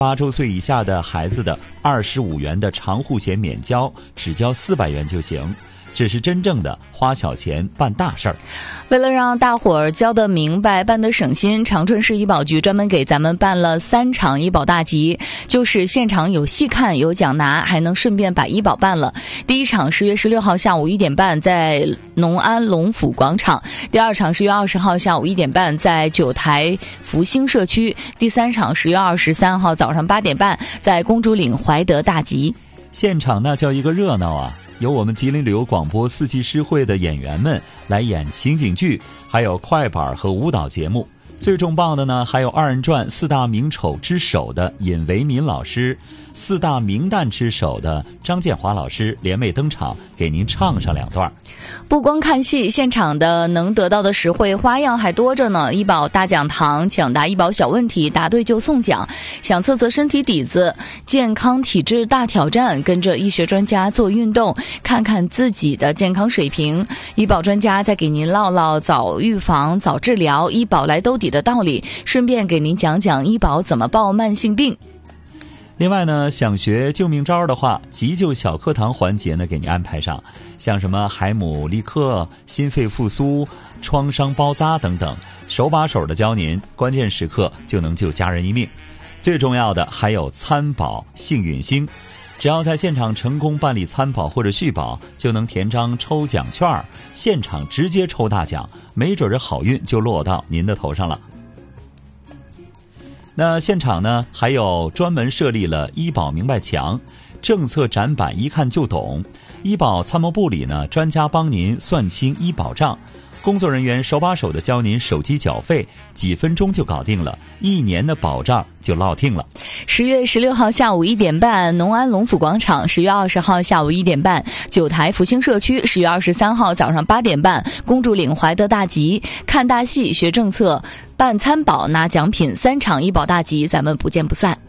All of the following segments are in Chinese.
8周岁以下的孩子的25元的长护险免交，只交400元就行。这是真正的花小钱办大事儿。 为了让大伙儿交得明白、办得省心，长春市医保局专门给咱们办了3场医保大集，就是现场有戏看、有奖拿，还能顺便把医保办了。第一场10月16号下午1点半在农安龙府广场，第二场10月20号下午1点半在九台福兴社区，第3场10月23号早上8点半在公主岭怀德大集。 现场那叫一个热闹啊！由我们吉林旅游广播4季诗会的演员们来演情景剧，还有快板和舞蹈节目。最重磅的呢，还有2人转4大名丑之首的尹维民老师，4大名旦之首的张建华老师联袂登场，给您唱上2段。 不光看戏，现场的能得到的实惠花样还多着呢。医保大讲堂，抢答医保小问题，答对就送奖。想测测身体底子，健康体质大挑战，跟着医学专家做运动，看看自己的健康水平。医保专家再给您唠唠早预防、早治疗、医保来兜底的道理，顺便给您讲讲医保怎么报慢性病。 另外呢，想学救命招的话，急救小课堂环节呢给你安排上，像什么海姆立克、心肺复苏、创伤包扎等等，手把手的教您，关键时刻就能救家人一命。最重要的还有参保幸运星，只要在现场成功办理参保或者续保，就能填张抽奖券，现场直接抽大奖，没准这好运就落到您的头上了。那现场呢，还有专门设立了医保明白墙，政策展板一看就懂。医保参谋部里呢，专家帮您算清医保账，工作人员手把手的教您手机缴费，几分钟就搞定了，1年的保障就落定了。 10月16号下午1点半，农安龙府广场；10月20号下午1点半，九台福兴社区；10月23号早上8点半，公主岭怀德大集。看大戏，学政策，办参保，拿奖品，3场医保大集，咱们不见不散。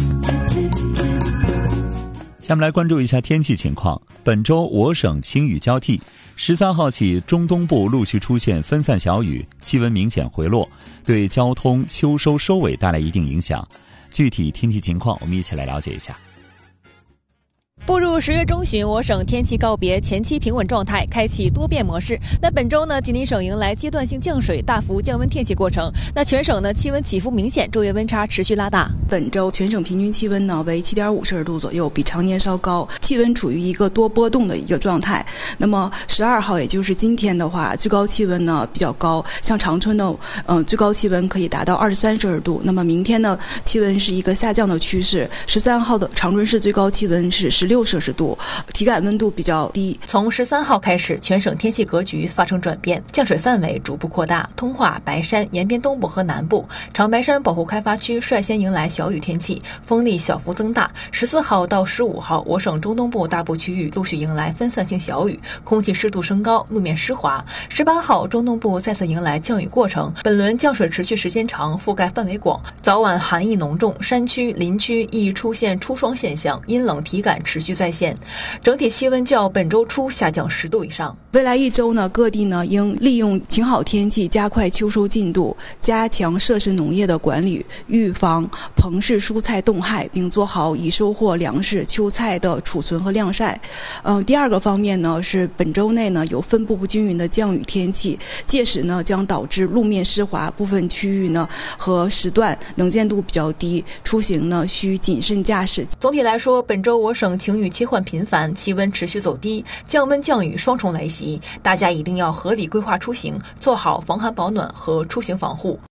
下面来关注一下天气情况。本周我省晴雨交替，13号起中东部陆续出现分散小雨，气温明显回落，对交通秋收收尾带来一定影响。具体天气情况我们一起来了解一下。 步入10月中旬，我省天气告别前期平稳状态，开启多变模式。那本周呢，吉林省迎来阶段性降水、大幅降温天气过程。那全省呢，气温起伏明显，昼夜温差持续拉大。 本周全省平均气温呢为7.5摄氏度左右，比常年稍高，气温处于一个多波动的一个状态。那么12号，也就是今天的话，最高气温呢比较高，像长春的最高气温可以达到23摄氏度。那么明天呢，气温是一个下降的趋势。13号的长春市最高气温是16摄氏度，体感温度比较低。 从13号开始，全省天气格局发生转变，降水范围逐步扩大，通化、白山、延边东部和南部、长白山保护开发区率先迎来小雨天气，风力小幅增大。14号到15号，我省中东部大部区域陆续迎来分散性小雨，空气湿度升高，路面湿滑。18号，中东部再次迎来降雨过程，本轮降水持续时间长，覆盖范围广，早晚寒意浓重，山区、林区易出现初霜现象，阴冷体感持续在线，整体气温较本周初下降10度以上。 未来1周呢，各地呢应利用晴好天气加快秋收进度，加强设施农业的管理，预防棚式蔬菜冻害，并做好已收获粮食、秋菜的储存和晾晒。第二个方面呢，是本周内呢有分布不均匀的降雨天气，届时呢将导致路面湿滑，部分区域呢和时段能见度比较低，出行呢需谨慎驾驶。 总体来说，本周我省晴雨切换频繁，气温持续走低，降温降雨双重来袭，大家一定要合理规划出行，做好防寒保暖和出行防护。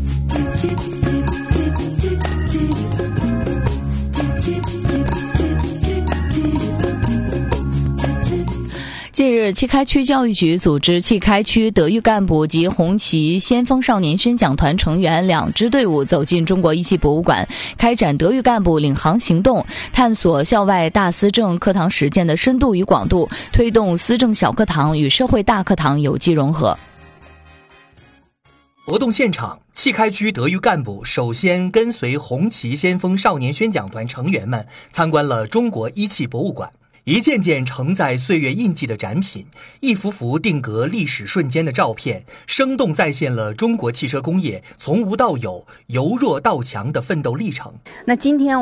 近日，契开区教育局组织契开区德育干部及红旗先锋少年宣讲团成员2支队伍走进中国一汽博物馆，开展德育干部领航行动，探索校外大思政课堂实践的深度与广度，推动思政小课堂与社会大课堂有机融合。 活动现场，契开区德育干部首先跟随红旗先锋少年宣讲团成员们参观了中国一汽博物馆。一件件承载岁月印记的展品，一幅幅定格历史瞬间的照片，生动再现了中国汽车工业从无到有、由弱到强的奋斗历程。 那今天